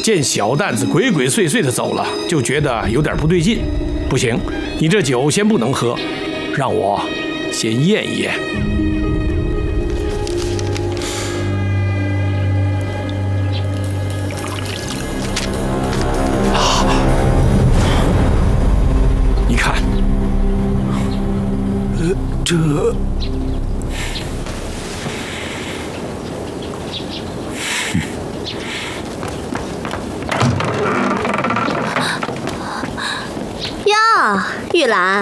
见小蛋子鬼鬼祟祟的走了，就觉得有点不对劲。不行，你这酒先不能喝，让我先验一验。你看， 这。 玉兰，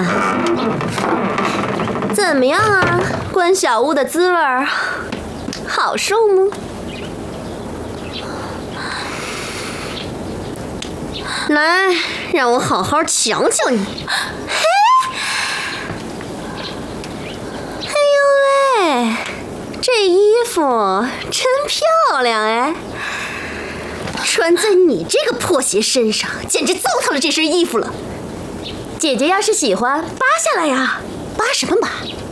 怎么样啊？关小屋的滋味儿好受吗？来，让我好好瞧瞧你。嘿，哎呦喂，这衣服真漂亮哎！穿在你这个破鞋身上，简直糟蹋了这身衣服了。 姐姐要是喜欢，扒下来呀！扒什么扒？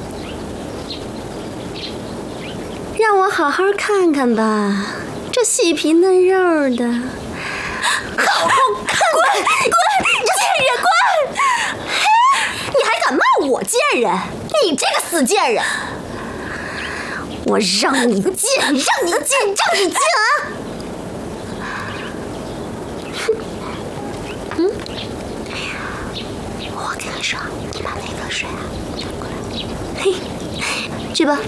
让我好好看看吧，这细皮嫩肉的，好好看！滚！贱人，滚！嘿，你还敢骂我贱人？你这个死贱人！我让你贱，让你贱啊！嗯。 我跟你说，你把那个水拿过来。嘿，去吧。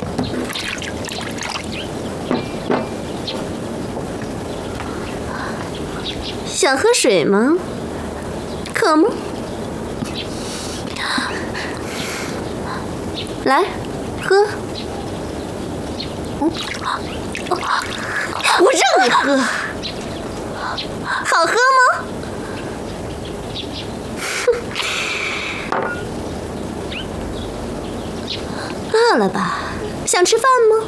想喝水吗？渴吗？来，喝。我让你喝，好喝吗？ 饿了吧？想吃饭吗？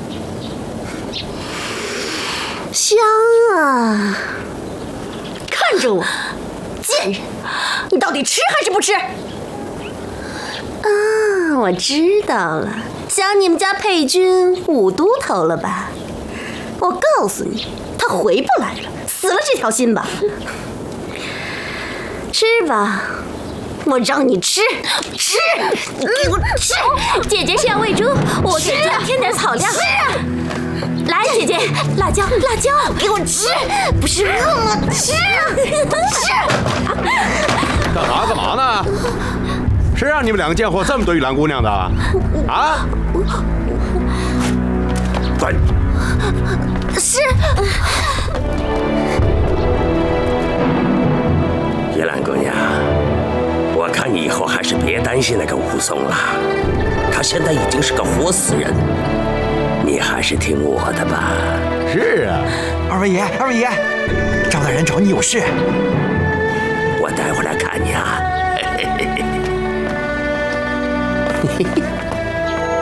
香啊！看着我，贱人，你到底吃还是不吃？啊，我知道了，想你们家佩君五都头了吧？我告诉你，他回不来了，死了这条心吧。吃吧。 我让你吃，你给我吃！姐姐是要喂猪，我给猪添点草料。吃啊！来，姐姐，辣椒，给我吃！不是饿吗？吃！ 干嘛呢？谁让你们两个贱货这么对玉兰姑娘的？啊！滚！ 是。 玉兰姑娘。 我看你以后还是别担心那个武松了，他现在已经是个活死人，你还是听我的吧。 是啊， 二位爷，赵大人找你有事。 我待会儿来看你啊。